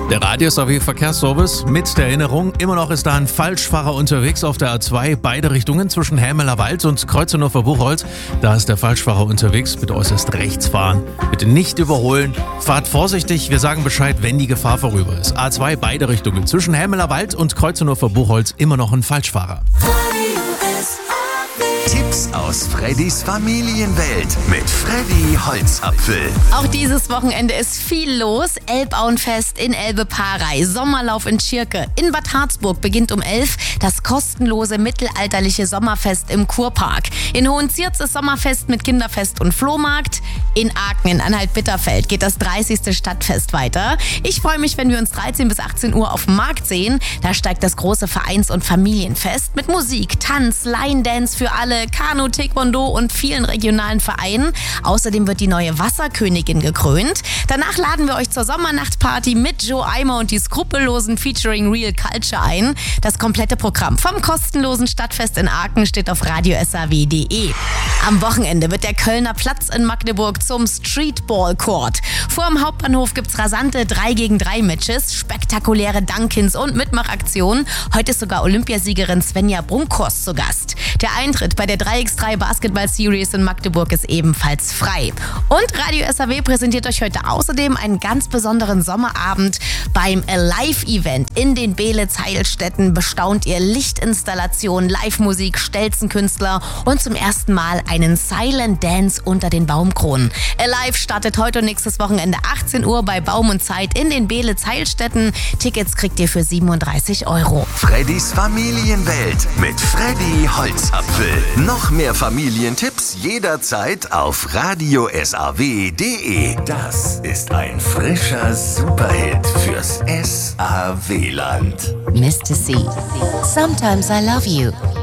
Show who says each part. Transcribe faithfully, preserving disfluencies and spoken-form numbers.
Speaker 1: Der Radio-S A W-Verkehrsservice mit der Erinnerung, immer noch ist da ein Falschfahrer unterwegs auf der A zwei, beide Richtungen zwischen Helmeler Wald und Kreuzenhofer Buchholz. Da ist der Falschfahrer unterwegs, bitte äußerst rechts fahren, bitte nicht überholen, fahrt vorsichtig, wir sagen Bescheid, wenn die Gefahr vorüber ist. A zwei, beide Richtungen zwischen Helmeler Wald und Kreuzenhofer Buchholz, immer noch ein Falschfahrer.
Speaker 2: Tipps aus Freddys Familienwelt mit Freddy Holzapfel.
Speaker 3: Auch dieses Wochenende ist viel los. Elbauenfest in Elbe-Parey, Sommerlauf in Tschirke. In Bad Harzburg beginnt um elf das kostenlose mittelalterliche Sommerfest im Kurpark. In Hohenzierz ist Sommerfest mit Kinderfest und Flohmarkt. In Aachen in Anhalt-Bitterfeld geht das dreißigste Stadtfest weiter. Ich freue mich, wenn wir uns dreizehn bis achtzehn Uhr auf dem Markt sehen. Da steigt das große Vereins- und Familienfest mit Musik, Tanz, Line-Dance für alle, Kanu, Taekwondo und vielen regionalen Vereinen. Außerdem wird die neue Wasserkönigin gekrönt. Danach laden wir euch zur Sommernachtparty mit Joe Eimer und die Skrupellosen featuring Real Culture ein. Das komplette Programm vom kostenlosen Stadtfest in Aachen steht auf radio s a w punkt d e. Am Wochenende wird der Kölner Platz in Magdeburg zum Streetball Court. Vor dem Hauptbahnhof gibt's rasante drei gegen drei Matches, spektakuläre Dunkins und Mitmachaktionen. Heute ist sogar Olympiasiegerin Svenja Brunkhorst zu Gast. Der Eintritt bei der drei gegen drei Basketball Series in Magdeburg ist ebenfalls frei. Und Radio S A W präsentiert euch heute außerdem einen ganz besonderen Sommerabend beim Alive-Event in den Beelitz-Heilstätten. Bestaunt ihr Lichtinstallationen, Live-Musik, Stelzenkünstler und zum ersten Mal einen Silent Dance unter den Baumkronen. Alive startet heute und nächstes Wochenende achtzehn Uhr bei Baum und Zeit in den Beelitz-Heilstätten. Tickets kriegt ihr für siebenunddreißig Euro.
Speaker 2: Freddys Familienwelt mit Freddy Holzapfel. Noch mehr Familientipps jederzeit auf radio s a w punkt d e. Das ist ein frischer Superhit fürs S A W-Land.
Speaker 4: Mister C. Sometimes I love you.